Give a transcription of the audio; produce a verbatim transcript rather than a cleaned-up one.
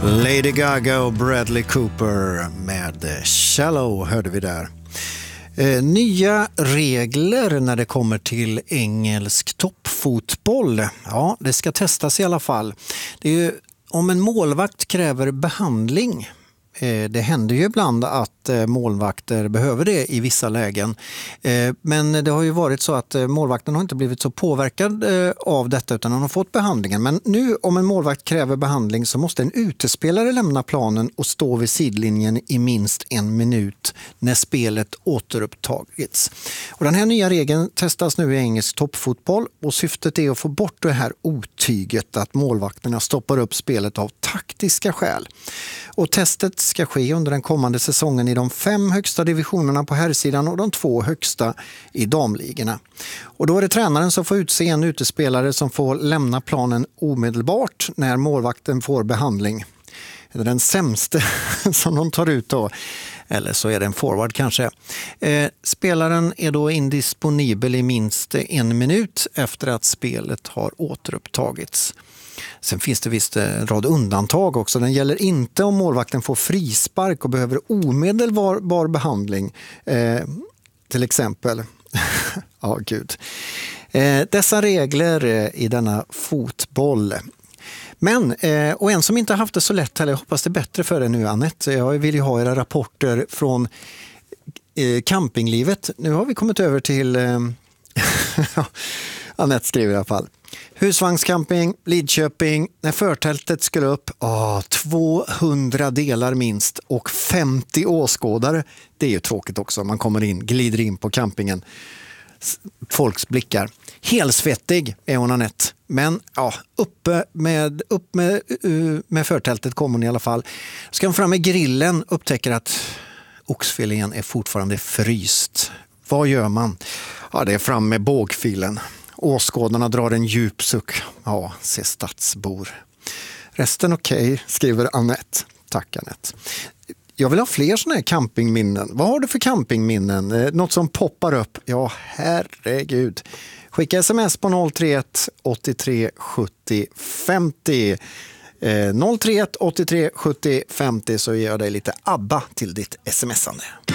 Lady Gaga och Bradley Cooper med Shallow hörde vi där. Eh, nya regler när det kommer till engelsk toppfotboll. Ja, det ska testas i alla fall. Det är ju, om en målvakt kräver behandling. Det händer ju ibland att målvakter behöver det i vissa lägen. Men det har ju varit så att målvakten har inte blivit så påverkad av detta utan han har fått behandlingen. Men nu om en målvakt kräver behandling så måste en utespelare lämna planen och stå vid sidlinjen i minst en minut när spelet återupptagits. Och den här nya regeln testas nu i engelsk toppfotboll och syftet är att få bort det här otyget att målvakterna stoppar upp spelet av taktiska skäl. Och testet ska ske under den kommande säsongen i de fem högsta divisionerna på herrsidan och de två högsta i damligorna. Och då är det tränaren som får utse en utespelare som får lämna planen omedelbart när målvakten får behandling. Det är den sämste som de tar ut då. Eller så är det en forward kanske. Eh, spelaren är då indisponibel i minst en minut efter att spelet har återupptagits. Sen finns det visst en rad undantag också. Den gäller inte om målvakten får frispark och behöver omedelbar behandling. Eh, till exempel. Ja, gud. Eh, dessa regler eh, i denna fotboll. Men, eh, och en som inte haft det så lätt heller, jag hoppas det är bättre för dig nu, Annette. Jag vill ju ha era rapporter från eh, campinglivet. Nu har vi kommit över till... Eh, Annette skriver i alla fall. Husvagnscamping, Lidköping, när förtältet skulle upp, åh, tvåhundra delar minst och femtio åskådare. Det är ju tråkigt också, man kommer in, glider in på campingen. Folks blickar. Helsvettig är hon Annette. Men ja, uppe med, upp med, uh, med förtältet kommer hon i alla fall. Ska hon fram med grillen, upptäcker att oxfilén är fortfarande fryst. Vad gör man? Ja, det är fram med bågfilen. Åskådarna drar en djup suck. Ja, se stadsbor. Resten okej, okay, skriver Annette. Tack Annette. Jag vill ha fler såna här campingminnen. Vad har du för campingminnen? Något som poppar upp? Ja, herregud. Skicka sms på noll tre ett åttiotre sjuttio femtio. Eh, noll tre ett åttiotre sjuttio femtio så ger jag dig lite ABBA till ditt smsande.